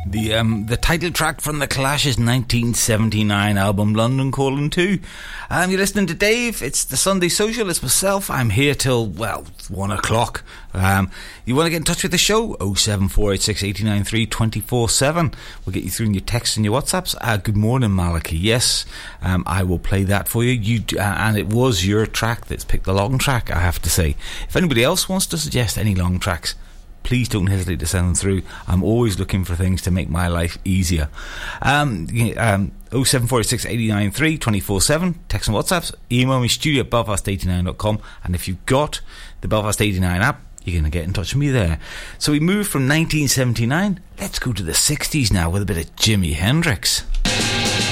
The title track from the Clash's 1979 album London Calling 2. You're listening to Dave. It's the Sunday Social. It's myself. I'm here till 1 o'clock. You want to get in touch with the show? 07486 893 247. We'll get you through in your texts and your WhatsApps. Good morning, Malachy. Yes, I will play that for you. And it was your track that's picked the long track, I have to say. If anybody else wants to suggest any long tracks, please don't hesitate to send them through. I'm always looking for things to make my life easier. 07486 893 247. Text and WhatsApps. Email me studio@belfast89.com. And if you've got the Belfast 89 app, you're going to get in touch with me there. So we move from 1979. Let's go to the 60s now with a bit of Jimi Hendrix.